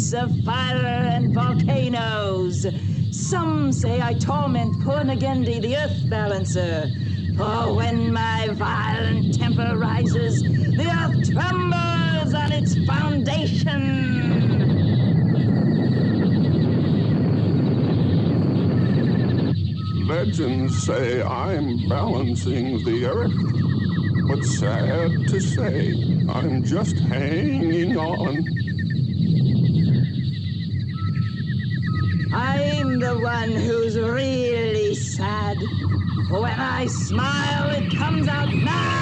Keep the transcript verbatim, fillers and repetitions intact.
furnace of fire and volcanoes. Some say I torment Purnagendi, the earth balancer. For when my violent temper rises, the earth trembles on its foundation. Legends say I'm balancing the earth, but sad to say, I'm just hanging on. I'm the one who's really sad. When I smile, it comes out now.